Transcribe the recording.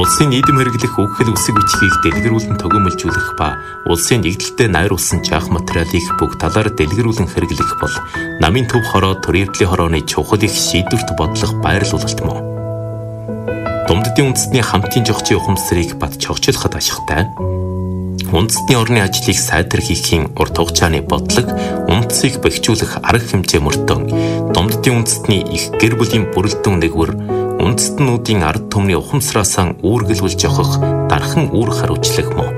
Улсын нийгэм хэрэглэх үгхэл үсэг бичгийг дэлгэрүүлэн тогиомжуулах ба улсын нэгдэлтэд найруулсан жаах материалыг бүх талаар дэлгэрүүлэн хэрэглэх бол намын төв хороо төрөвдлийн хорооны чухал их шийдвэрт бодлого байрлуулалт мөн. Думддын үндэстний хамтын жогчийн ухамсарыг бат чогчлоход ашигтай. Үндэстний орны ажлыг сайдэрхийхийн урт хугацааны бодлого, үндэсийг бэхжүүлэх арга хэмжээ мөрдөн Думддын үндэстний их гэр бүлийн бүрэлдэхүүн нэгвэр үндэстнүүдийн ард түмний ухамсараасаа үүргэлүүлж явах дархан үүрэг хариуцлага мөн.